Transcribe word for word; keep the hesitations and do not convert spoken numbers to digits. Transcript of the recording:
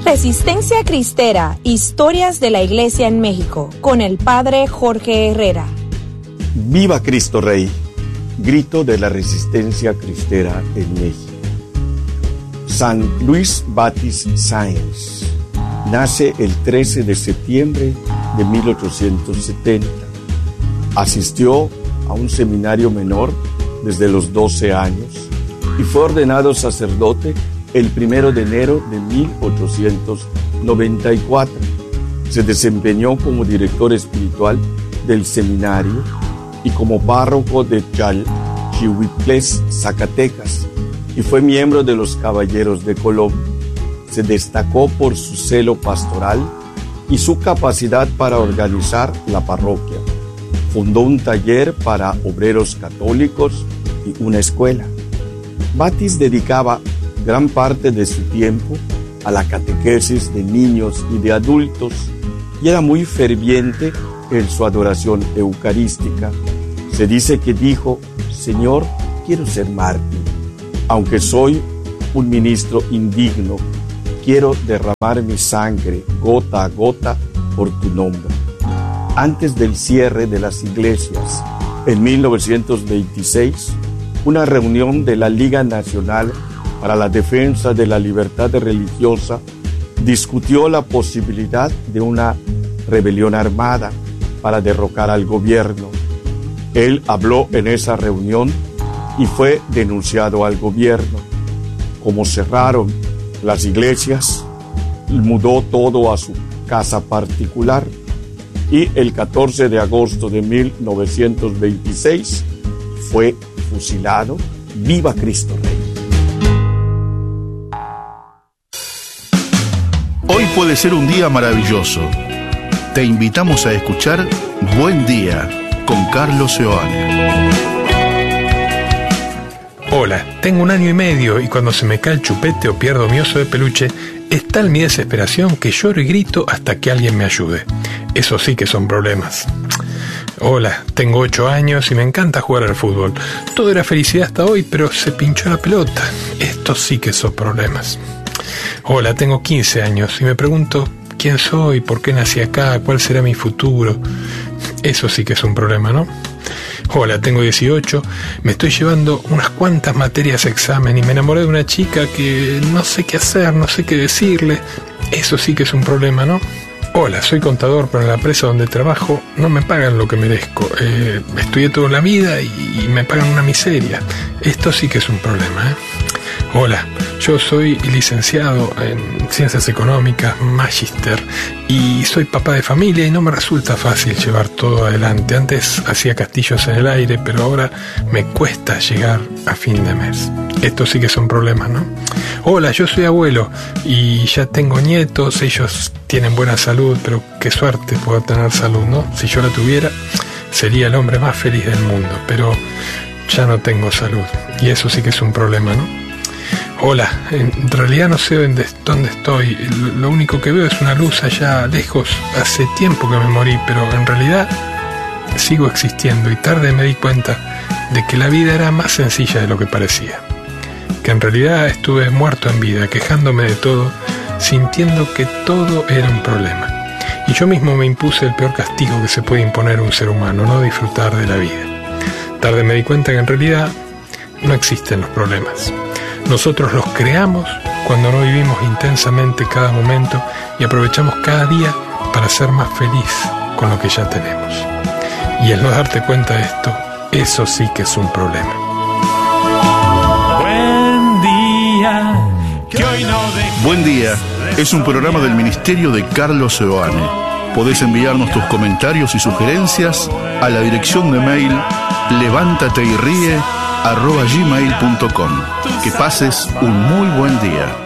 Resistencia Cristera, historias de la Iglesia en México, con el Padre Jorge Herrera. ¡Viva Cristo Rey! Grito de la resistencia cristera en México. San Luis Baptiste Sáenz nace el trece de septiembre de mil ochocientos setenta. Asistió a un seminario menor desde los doce años y fue ordenado sacerdote el primero de enero de mil ochocientos noventa y cuatro. Se desempeñó como director espiritual del seminario y como párroco de Chalchihuitlés, Zacatecas, y fue miembro de los Caballeros de Colombia. Se destacó por su celo pastoral y su capacidad para organizar la parroquia. Fundó un taller para obreros católicos y una escuela. Batis dedicaba gran parte de su tiempo a la catequesis de niños y de adultos y era muy ferviente en su adoración eucarística. Se dice que dijo: Señor, quiero ser mártir, aunque soy un ministro indigno, quiero derramar mi sangre gota a gota por tu nombre. Antes del cierre de las iglesias, en mil novecientos veintiséis, una reunión de la Liga Nacional para la Defensa de la Libertad Religiosa discutió la posibilidad de una rebelión armada para derrocar al gobierno. Él habló en esa reunión y fue denunciado al gobierno. Como cerraron las iglesias, mudó todo a su casa particular y el catorce de agosto de mil novecientos veintiséis fue fusilado. ¡Viva Cristo Rey! Hoy puede ser un día maravilloso. Te invitamos a escuchar Buen Día con Carlos Seoane. Hola, tengo un año y medio y cuando se me cae el chupete o pierdo mi oso de peluche, es tal mi desesperación que lloro y grito hasta que alguien me ayude. Eso sí que son problemas. Hola, tengo ocho años y me encanta jugar al fútbol. Todo era felicidad hasta hoy, pero se pinchó la pelota. Estos sí que son problemas. Hola, tengo quince años y me pregunto quién soy, por qué nací acá, cuál será mi futuro. Eso sí que es un problema, ¿no? Hola, tengo dieciocho, me estoy llevando unas cuantas materias a examen y me enamoré de una chica que no sé qué hacer, no sé qué decirle. Eso sí que es un problema, ¿no? Hola, soy contador, pero en la empresa donde trabajo no me pagan lo que merezco. Eh, estudié toda la vida y, y me pagan una miseria. Esto sí que es un problema, ¿eh? Hola, yo soy licenciado en Ciencias Económicas, Magíster, y soy papá de familia y no me resulta fácil llevar todo adelante. Antes hacía castillos en el aire, pero ahora me cuesta llegar a fin de mes. Esto sí que son problemas, ¿no? Hola, yo soy abuelo y ya tengo nietos, ellos tienen buena salud, pero qué suerte poder tener salud, ¿no? Si yo la tuviera, sería el hombre más feliz del mundo, pero ya no tengo salud y eso sí que es un problema, ¿no? Hola, en realidad no sé dónde, dónde estoy, lo único que veo es una luz allá lejos. Hace tiempo que me morí, pero en realidad sigo existiendo y tarde me di cuenta de que la vida era más sencilla de lo que parecía. Que en realidad estuve muerto en vida, quejándome de todo, sintiendo que todo era un problema. Y yo mismo me impuse el peor castigo que se puede imponer a un ser humano, no disfrutar de la vida. Tarde me di cuenta que en realidad no existen los problemas. Nosotros los creamos cuando no vivimos intensamente cada momento y aprovechamos cada día para ser más feliz con lo que ya tenemos. Y el no darte cuenta de esto, eso sí que es un problema. Buen día, que hoy no dejes. Buen Día es un programa del Ministerio de Carlos Seoane. Podés enviarnos tus comentarios y sugerencias a la dirección de mail levántate y ríe arroba gmail punto com. Que pases un muy buen día.